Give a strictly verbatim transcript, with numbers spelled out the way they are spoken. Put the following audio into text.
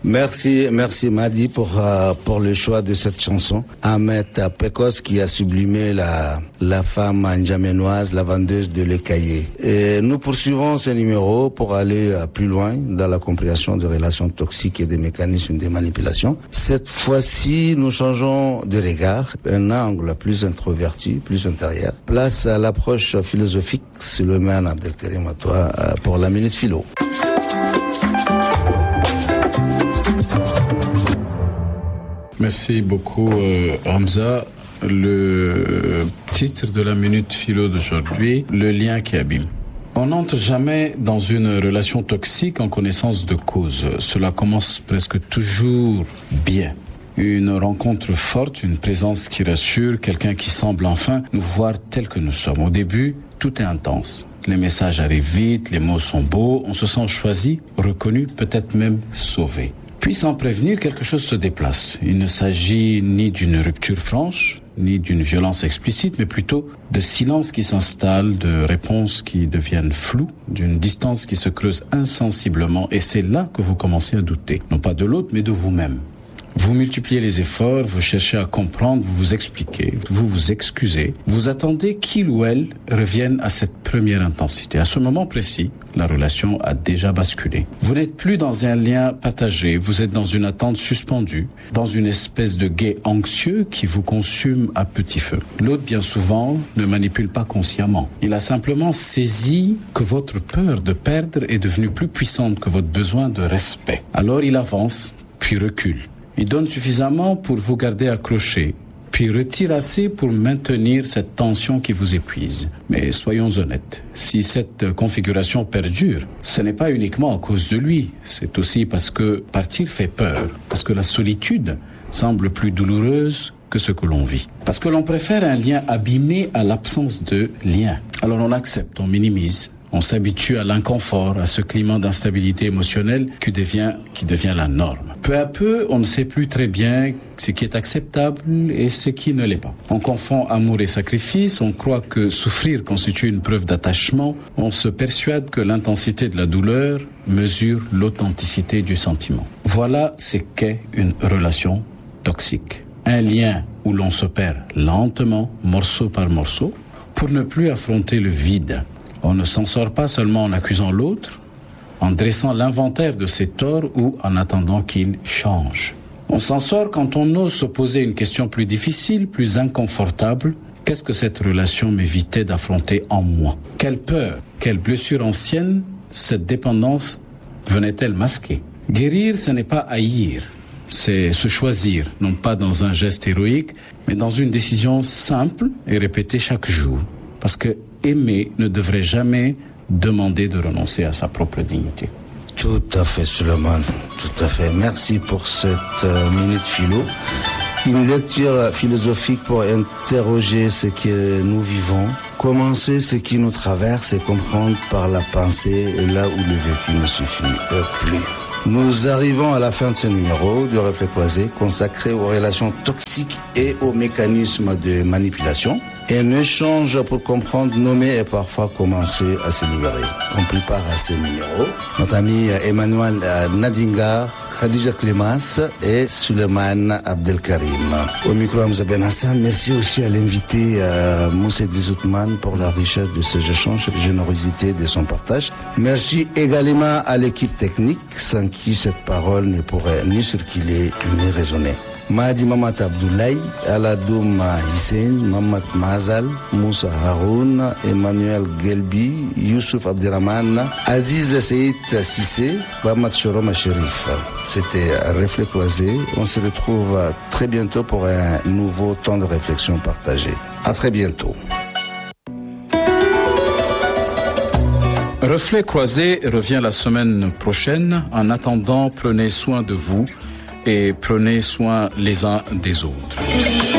Merci, merci Madi pour euh, pour le choix de cette chanson. Ahmed Pekos qui a sublimé la la femme n'djaménoise, la vendeuse de lait caillé. Et nous poursuivons ce numéro pour aller euh, plus loin dans la compréhension des relations toxiques et des mécanismes de manipulation. Cette fois-ci, nous changeons de regard, un angle plus introverti, plus intérieur. Place à l'approche philosophique. Souleymane Abdelkarim, à toi euh, pour la minute philo. Merci beaucoup euh, Hamza. Le titre de la minute philo d'aujourd'hui, le lien qui abîme. On n'entre jamais dans une relation toxique en connaissance de cause. Cela commence presque toujours bien. Une rencontre forte, une présence qui rassure, quelqu'un qui semble enfin nous voir tels que nous sommes. Au début, tout est intense. Les messages arrivent vite, les mots sont beaux, on se sent choisi, reconnu, peut-être même sauvé. Puis sans prévenir, quelque chose se déplace. Il ne s'agit ni d'une rupture franche, ni d'une violence explicite, mais plutôt de silence qui s'installe, de réponses qui deviennent floues, d'une distance qui se creuse insensiblement. Et c'est là que vous commencez à douter. Non pas de l'autre, mais de vous-même. Vous multipliez les efforts, vous cherchez à comprendre, vous vous expliquez, vous vous excusez, vous attendez qu'il ou elle revienne à cette première intensité. À ce moment précis, la relation a déjà basculé. Vous n'êtes plus dans un lien partagé, vous êtes dans une attente suspendue, dans une espèce de guet anxieux qui vous consume à petit feu. L'autre, bien souvent, ne manipule pas consciemment. Il a simplement saisi que votre peur de perdre est devenue plus puissante que votre besoin de respect. Alors il avance, puis recule. Il donne suffisamment pour vous garder accroché, puis retire assez pour maintenir cette tension qui vous épuise. Mais soyons honnêtes, si cette configuration perdure, ce n'est pas uniquement à cause de lui, c'est aussi parce que partir fait peur, parce que la solitude semble plus douloureuse que ce que l'on vit. Parce que l'on préfère un lien abîmé à l'absence de lien. Alors on accepte, on minimise. On s'habitue à l'inconfort, à ce climat d'instabilité émotionnelle qui devient, qui devient la norme. Peu à peu, on ne sait plus très bien ce qui est acceptable et ce qui ne l'est pas. On confond amour et sacrifice, on croit que souffrir constitue une preuve d'attachement, on se persuade que l'intensité de la douleur mesure l'authenticité du sentiment. Voilà ce qu'est une relation toxique. Un lien où l'on se perd lentement, morceau par morceau, pour ne plus affronter le vide. On ne s'en sort pas seulement en accusant l'autre, en dressant l'inventaire de ses torts ou en attendant qu'il change. On s'en sort quand on ose se poser une question plus difficile, plus inconfortable. Qu'est-ce que cette relation m'évitait d'affronter en moi ? Quelle peur, quelle blessure ancienne cette dépendance venait-elle masquer ? Guérir, ce n'est pas haïr, c'est se choisir, non pas dans un geste héroïque, mais dans une décision simple et répétée chaque jour. Parce que aimer ne devrait jamais demander de renoncer à sa propre dignité. Tout à fait, Souleymane, tout à fait. Merci pour cette euh, minute philo. Une lecture philosophique pour interroger ce que nous vivons, commencer ce qui nous traverse et comprendre par la pensée là où le vécu ne suffit plus. Nous arrivons à la fin de ce numéro de Reflet Croisé consacré aux relations toxiques et aux mécanismes de manipulation. Un échange pour comprendre, nommer et parfois commencer à se libérer. On prépare à ce numéro notre ami Emmanuel Nadingar, Khadija Clémence et Souleymane Abdelkarim. Au micro, Hamza Ben Hassan. Merci aussi à l'invité euh, Moussa Dizoutman pour la richesse de ces échanges et la générosité de son partage. Merci également à l'équipe technique sans qui cette parole ne pourrait ni circuler ni résonner. Mahdi Mamat Abdoulaye, Aladoum Hissène, Mamat Mazal, Moussa Haroun, Emmanuel Gelbi, Youssouf Abderrahman, Aziz Seyd Sissé, Mamat Choroma Sherif. C'était Reflet Croisé. On se retrouve très bientôt pour un nouveau temps de réflexion partagé. À très bientôt. Reflet Croisé revient la semaine prochaine. En attendant, prenez soin de vous et prenez soin les uns des autres.